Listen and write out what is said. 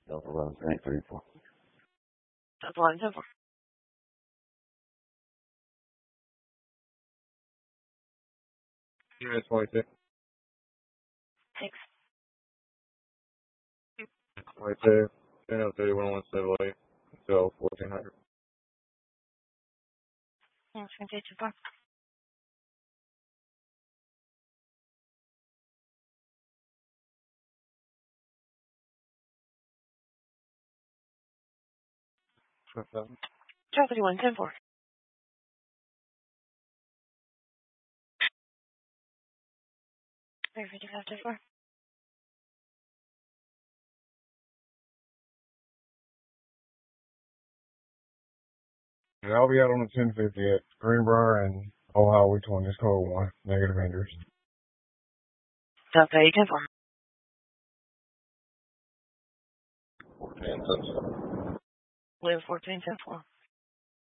Delta 11, 834. Delta 11, 10-4. Unit 22. 6. 22. 1003, 117 until 1400. Yeah, 28, 2-4. Delta 31, 10-4. Air 55, 10-4. And I'll be out on the 1050 at Greenbrier and Ohio Highway 20. It's code 1. Negative injuries. Delta 8, 10-4. 14, 10. Live 14, 10-4.